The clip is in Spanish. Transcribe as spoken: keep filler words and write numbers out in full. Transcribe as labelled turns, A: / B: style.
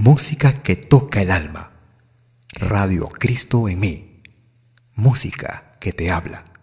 A: Música que toca el alma. Radio Cristo en mí. Música que te habla.